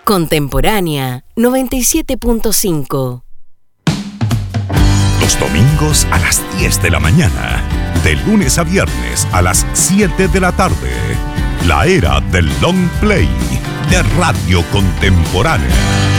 Contemporánea 97.5. Los domingos a las 10 de la mañana. De lunes a viernes a las 7 de la tarde. La era del long play de Radio Contemporánea.